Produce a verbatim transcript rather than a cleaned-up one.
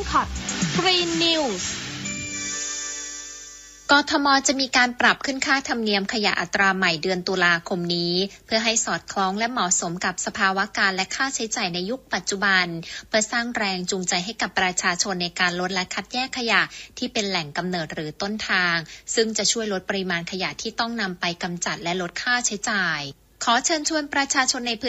พอต Green News กทม.จะมีการปรับขึ้นค่าธรรมเนียมขยะอัตราใหม่เดือนตุลาคมนี้เพื่อให้สอดคล้องและเหมาะสมกับสภาวะการและค่าใช้จ่ายในยุคปัจจุบันเพื่อสร้างแรงจูงใจให้กับประชาชนในการลดและคัดแยกขยะที่เป็นแหล่งกำเนิดหรือต้นทางซึ่งจะช่วยลดปริมาณขยะที่ต้องนำไปกำจัดและลดค่าใช้จ่ายขอเชิญชวนประชาชนใน